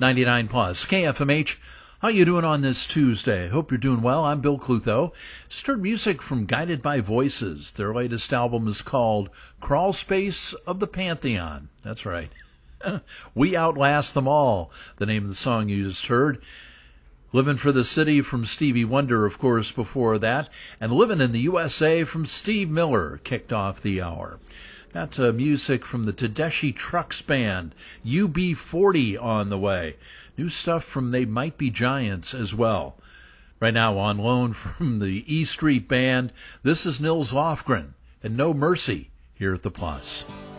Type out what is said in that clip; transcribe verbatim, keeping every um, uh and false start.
ninety-nine plus K F M H. How you doing on this Tuesday? Hope you're doing well. I'm Bill Clutho. Just heard music from Guided by Voices. Their latest album is called Crawl Space of the Pantheon. That's right. We Outlast Them All, the name of the song you just heard. Living for the City from Stevie Wonder, of course, before that. And Living in the U S A from Steve Miller kicked off the hour. Got uh, music from the Tedeschi Trucks Band, U B forty on the way. New stuff from They Might Be Giants as well. Right now on loan from the E Street Band, this is Nils Lofgren and No Mercy here at the Plus.